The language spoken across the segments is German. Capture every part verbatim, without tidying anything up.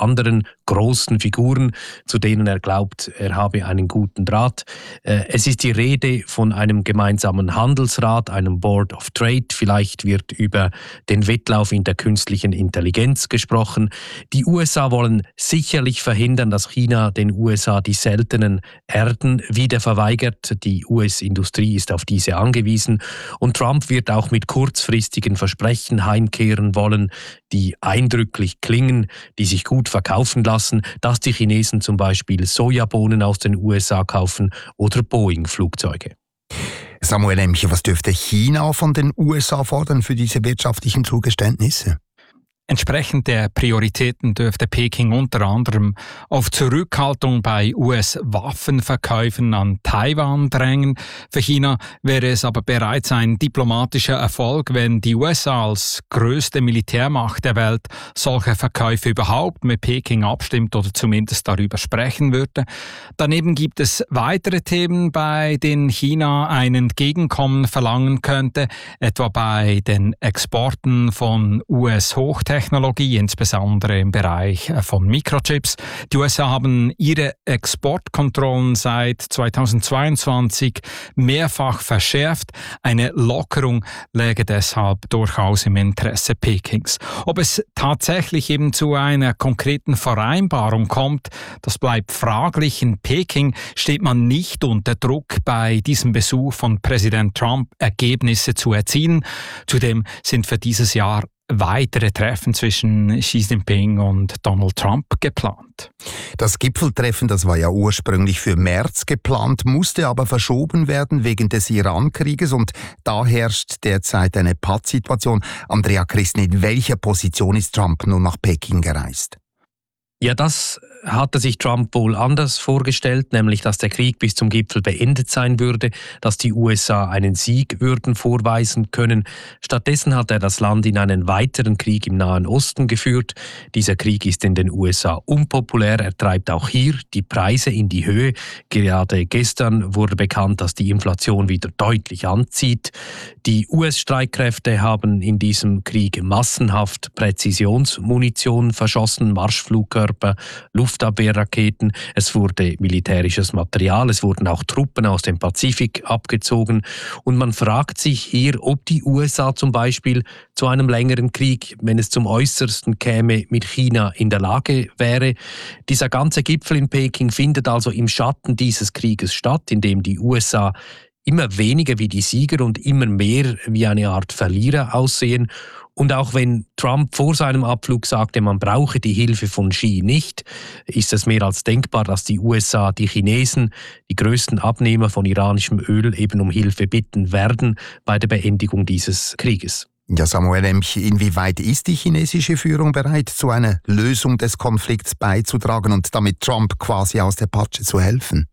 anderen großen Figuren, zu denen er glaubt, er habe einen guten Draht. Es ist die Rede von einem gemeinsamen Handelsrat, einem Board of Trade. Vielleicht wird über den Wettlauf in der künstlichen Intelligenz gesprochen. Die U S A wollen sicherlich verhindern, dass China den U S A die seltenen Erden wieder verweigert. Die U S-Industrie ist auf diese angewiesen. Und Trump wird auch mit kurzfristigen Versprechen heimkehren wollen, die eindrücklich klingen, die sich gut verkaufen lassen, dass die Chinesen zum Beispiel Sojabohnen aus den U S A kaufen oder Boeing-Flugzeuge. Samuel Emche, was dürfte China von den U S A fordern für diese wirtschaftlichen Zugeständnisse? Entsprechend der Prioritäten dürfte Peking unter anderem auf Zurückhaltung bei U S-Waffenverkäufen an Taiwan drängen. Für China wäre es aber bereits ein diplomatischer Erfolg, wenn die U S A als größte Militärmacht der Welt solche Verkäufe überhaupt mit Peking abstimmt oder zumindest darüber sprechen würde. Daneben gibt es weitere Themen, bei denen China ein Entgegenkommen verlangen könnte, etwa bei den Exporten von U S-Hochtechnologie, Technologie, insbesondere im Bereich von Mikrochips. Die U S A haben ihre Exportkontrollen seit zweitausendzweiundzwanzig mehrfach verschärft. Eine Lockerung läge deshalb durchaus im Interesse Pekings. Ob es tatsächlich eben zu einer konkreten Vereinbarung kommt, das bleibt fraglich. In Peking steht man nicht unter Druck, bei diesem Besuch von Präsident Trump Ergebnisse zu erzielen. Zudem sind für dieses Jahr weitere Treffen zwischen Xi Jinping und Donald Trump geplant. Das Gipfeltreffen, das war ja ursprünglich für März geplant, musste aber verschoben werden wegen des Iran-Krieges und da herrscht derzeit eine Pattsituation. Andrea Christen, in welcher Position ist Trump nun nach Peking gereist? Ja, das hatte sich Trump wohl anders vorgestellt, nämlich dass der Krieg bis zum Gipfel beendet sein würde, dass die U S A einen Sieg würden vorweisen können. Stattdessen hat er das Land in einen weiteren Krieg im Nahen Osten geführt. Dieser Krieg ist in den U S A unpopulär, er treibt auch hier die Preise in die Höhe. Gerade gestern wurde bekannt, dass die Inflation wieder deutlich anzieht. Die U S-Streitkräfte haben in diesem Krieg massenhaft Präzisionsmunition verschossen, Marschflugkörper, Luftabwehrraketen, es wurde militärisches Material, es wurden auch Truppen aus dem Pazifik abgezogen und man fragt sich hier, ob die U S A zum Beispiel zu einem längeren Krieg, wenn es zum Äußersten käme, mit China in der Lage wäre. Dieser ganze Gipfel in Peking findet also im Schatten dieses Krieges statt, in dem die U S A immer weniger wie die Sieger und immer mehr wie eine Art Verlierer aussehen. Und auch wenn Trump vor seinem Abflug sagte, man brauche die Hilfe von Xi nicht, ist es mehr als denkbar, dass die U S A die Chinesen, die größten Abnehmer von iranischem Öl, eben um Hilfe bitten werden bei der Beendigung dieses Krieges. Ja, Samuel Emche, inwieweit ist die chinesische Führung bereit, zu einer Lösung des Konflikts beizutragen und damit Trump quasi aus der Patsche zu helfen?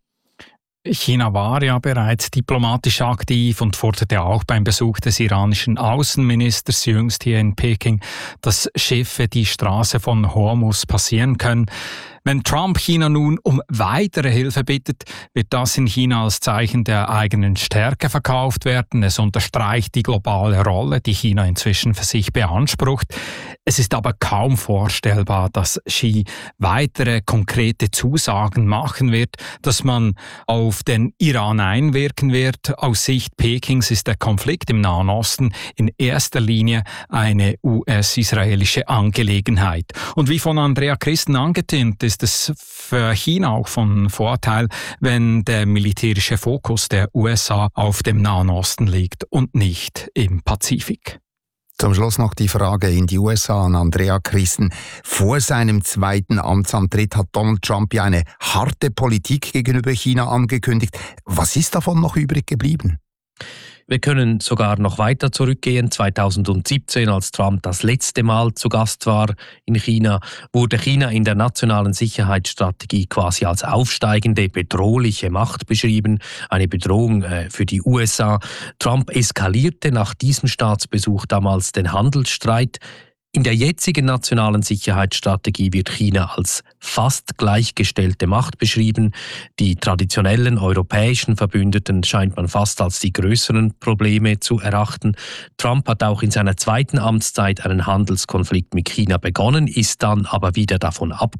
China war ja bereits diplomatisch aktiv und forderte auch beim Besuch des iranischen Außenministers jüngst hier in Peking, dass Schiffe die Straße von Hormuz passieren können. Wenn Trump China nun um weitere Hilfe bittet, wird das in China als Zeichen der eigenen Stärke verkauft werden. Es unterstreicht die globale Rolle, die China inzwischen für sich beansprucht. Es ist aber kaum vorstellbar, dass Xi weitere konkrete Zusagen machen wird, dass man auf den Iran einwirken wird. Aus Sicht Pekings ist der Konflikt im Nahen Osten in erster Linie eine U S-israelische Angelegenheit. Und wie von Andrea Christen angetönt, ist es für China auch von Vorteil, wenn der militärische Fokus der U S A auf dem Nahen Osten liegt und nicht im Pazifik. Zum Schluss noch die Frage in die U S A an Andrea Christen. Vor seinem zweiten Amtsantritt hat Donald Trump ja eine harte Politik gegenüber China angekündigt. Was ist davon noch übrig geblieben? Wir können sogar noch weiter zurückgehen. zweitausendsiebzehn, als Trump das letzte Mal zu Gast war in China, wurde China in der nationalen Sicherheitsstrategie quasi als aufsteigende, bedrohliche Macht beschrieben. Eine Bedrohung äh, für die U S A. Trump eskalierte nach diesem Staatsbesuch damals den Handelsstreit. In der jetzigen nationalen Sicherheitsstrategie wird China als fast gleichgestellte Macht beschrieben. Die traditionellen europäischen Verbündeten scheint man fast als die größeren Probleme zu erachten. Trump hat auch in seiner zweiten Amtszeit einen Handelskonflikt mit China begonnen, ist dann aber wieder davon abgekommen.